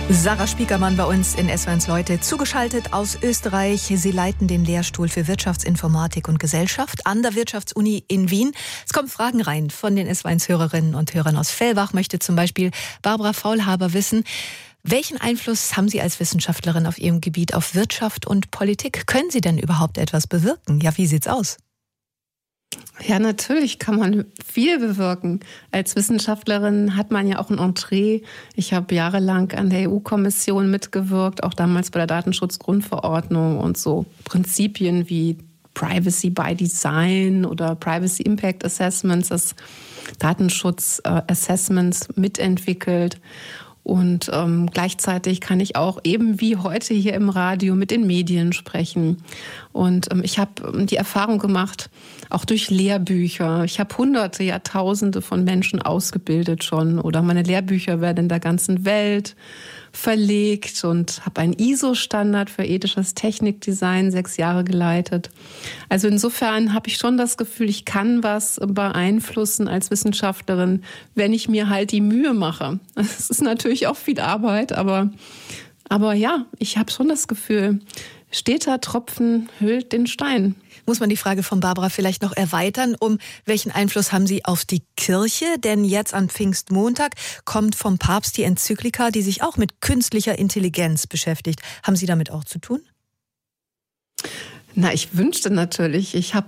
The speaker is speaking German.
Sarah Spiekermann bei uns in SW1 Leute, zugeschaltet aus Österreich. Sie leiten den Lehrstuhl für Wirtschaftsinformatik und Gesellschaft an der Wirtschaftsuni in Wien. Es kommen Fragen rein von den SW1-Hörerinnen und Hörern aus Fellbach. Möchte zum Beispiel Barbara Faulhaber wissen, welchen Einfluss haben Sie als Wissenschaftlerin auf Ihrem Gebiet auf Wirtschaft und Politik? Können Sie denn überhaupt etwas bewirken? Ja, wie sieht's aus? Ja, natürlich kann man viel bewirken. Als Wissenschaftlerin hat man ja auch ein Entree. Ich habe jahrelang an der EU-Kommission mitgewirkt, auch damals bei der Datenschutzgrundverordnung und so Prinzipien wie Privacy by Design oder Privacy Impact Assessments, das Datenschutz-Assessments mitentwickelt. Und gleichzeitig kann ich auch eben wie heute hier im Radio mit den Medien sprechen. Und ich habe die Erfahrung gemacht, auch durch Lehrbücher. Ich habe Hunderte, Jahrtausende von Menschen ausgebildet schon. Oder meine Lehrbücher werden in der ganzen Welt verlegt und habe einen ISO-Standard für ethisches Technikdesign 6 Jahre geleitet. Also insofern habe ich schon das Gefühl, ich kann was beeinflussen als Wissenschaftlerin, wenn ich mir halt die Mühe mache. Es ist natürlich auch viel Arbeit, aber ja, ich habe schon das Gefühl, steter Tropfen höhlt den Stein. Muss man die Frage von Barbara vielleicht noch erweitern, welchen Einfluss haben Sie auf die Kirche? Denn jetzt am Pfingstmontag kommt vom Papst die Enzyklika, die sich auch mit künstlicher Intelligenz beschäftigt. Haben Sie damit auch zu tun? Na, ich wünschte natürlich, ich habe